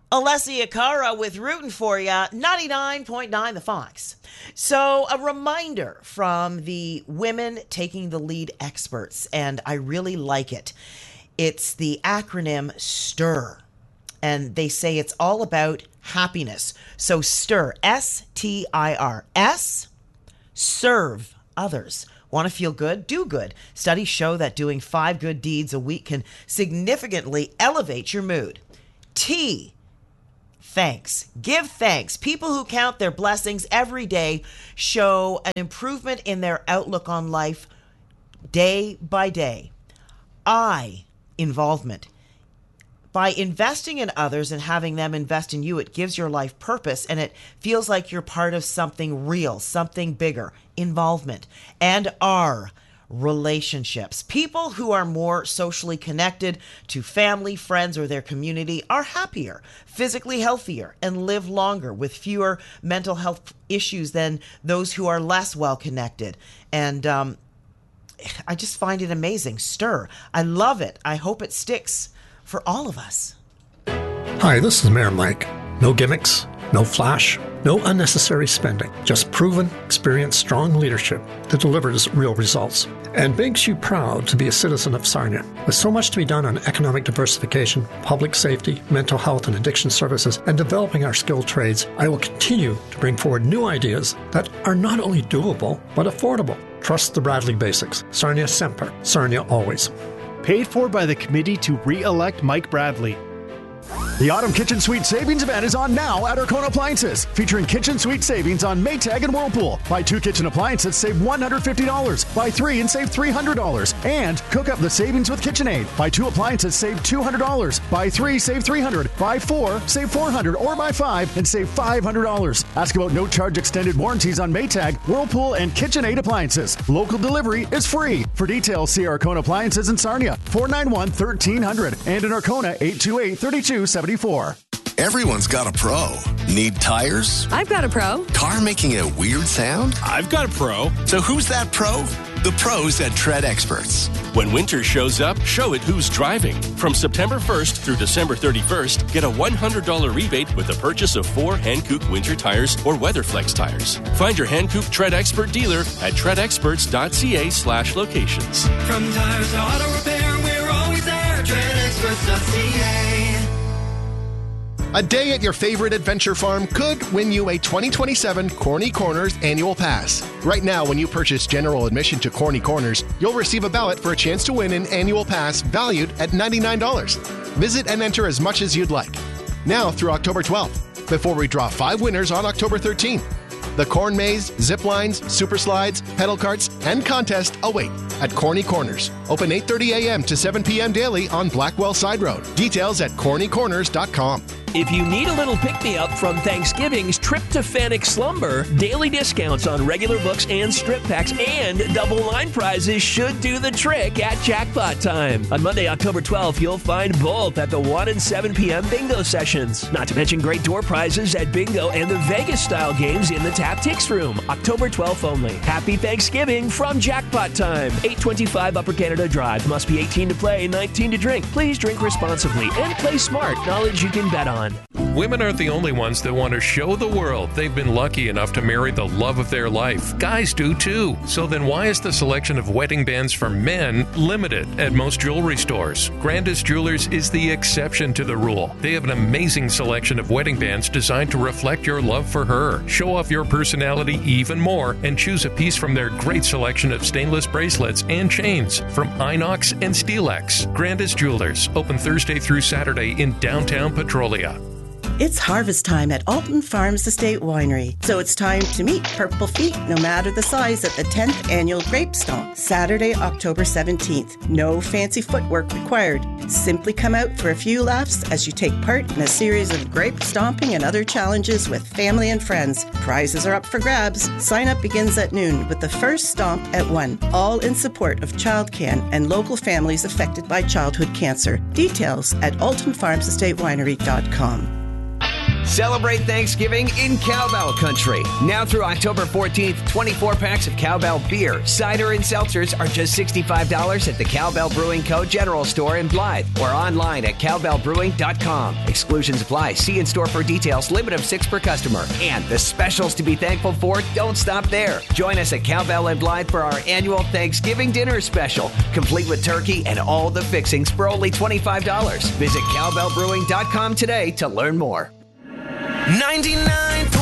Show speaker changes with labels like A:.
A: Alessia Cara with Rootin' For Ya, 99.9 The Fox. So a reminder from the Women Taking the Lead experts, and I really like it. It's the acronym STIR, and they say it's all about happiness. So STIR, S-T-I-R, S, serve others. Want to feel good? Do good. Studies show that doing 5 good deeds a week can significantly elevate your mood. T, thanks. Give thanks. People who count their blessings every day show an improvement in their outlook on life day by day. I, involvement. By investing in others and having them invest in you, it gives your life purpose and it feels like you're part of something real, something bigger. Involvement. And R, relationships. People who are more socially connected to family, friends, or their community are happier, physically healthier, and live longer with fewer mental health issues than those who are less well connected. And I just find it amazing. STIR. I love it. I hope it sticks for all of us.
B: Hi, this is Mayor Mike. No gimmicks, no flash, no unnecessary spending. Just proven, experienced, strong leadership that delivers real results and makes you proud to be a citizen of Sarnia. With so much to be done on economic diversification, public safety, mental health and addiction services, and developing our skilled trades, I will continue to bring forward new ideas that are not only doable, but affordable. Trust the Bradley basics. Sarnia Semper. Sarnia always.
C: Paid for by the committee to re-elect Mike Bradley. The Autumn Kitchen Suite Savings Event is on now at Arkona Appliances, featuring kitchen suite savings on Maytag and Whirlpool. Buy 2 kitchen appliances, save $150. Buy 3 and save $300. And cook up the savings with KitchenAid. Buy 2 appliances, save $200. Buy 3, save $300. Buy 4, save $400. Or buy 5 and save $500. Ask about no charge extended warranties on Maytag, Whirlpool, and KitchenAid appliances. Local delivery is free. For details, see Arkona Appliances in Sarnia, 491-1300, and in Arkona, 828-3274.
D: Everyone's got a pro. Need tires?
E: I've got a pro.
D: Car making a weird sound?
F: I've got a pro.
D: So who's that pro? The pros at Tread Experts.
F: When winter shows up, show it who's driving. From September 1st through December 31st, get a $100 rebate with the purchase of 4 Hankook winter tires or Weatherflex tires. Find your Hankook Tread Expert dealer at treadexperts.ca/locations.
G: From tires to auto repair, we're always there. treadexperts.ca.
H: A day at your favorite adventure farm could win you a 2027 Corny Corners annual pass. Right now, when you purchase general admission to Corny Corners, you'll receive a ballot for a chance to win an annual pass valued at $99. Visit and enter as much as you'd like. Now through October 12th, before we draw 5 winners on October 13th. The corn maze, zip lines, super slides, pedal carts, and contest await at Corny Corners. Open 8:30 a.m. to 7 p.m. daily on Blackwell Side Road. Details at cornycorners.com.
I: If you need a little pick-me-up from Thanksgiving's Tryptophanic Slumber, daily discounts on regular books and strip packs and double line prizes should do the trick at Jackpot Time. On Monday, October 12th, you'll find both at the 1 and 7 p.m. bingo sessions. Not to mention great door prizes at bingo and the Vegas-style games in the Tap Tix Room. October 12th only. Happy Thanksgiving from Jackpot Time. 825 Upper Canada Drive. Must be 18 to play, 19 to drink. Please drink responsibly and play smart. Knowledge you can bet on.
J: Women aren't the only ones that want to show the world they've been lucky enough to marry the love of their life. Guys do too. So then why is the selection of wedding bands for men limited at most jewelry stores? Grandis Jewelers is the exception to the rule. They have an amazing selection of wedding bands designed to reflect your love for her. Show off your personality even more and choose a piece from their great selection of stainless bracelets and chains from Inox and Steelex. Grandis Jewelers, open Thursday through Saturday in downtown Petrolia.
K: It's harvest time at Alton Farms Estate Winery, so it's time to meet Purple Feet, no matter the size, at the 10th Annual Grape Stomp, Saturday, October 17th. No fancy footwork required. Simply come out for a few laughs as you take part in a series of grape stomping and other challenges with family and friends. Prizes are up for grabs. Sign up begins at noon with the first stomp at 1, all in support of ChildCan and local families affected by childhood cancer. Details at altonfarmsestatewinery.com.
E: Celebrate Thanksgiving in Cowbell Country. Now through October 14th, 24 packs of Cowbell beer, cider, and seltzers are just $65 at the Cowbell Brewing Co. General Store in Blythe or online at cowbellbrewing.com. Exclusions apply. See in store for details. Limit of 6 per customer. And the specials to be thankful for don't stop there. Join us at Cowbell in Blythe for our annual Thanksgiving dinner special, complete with turkey and all the fixings for only $25. Visit cowbellbrewing.com today to learn more.
G: 99.9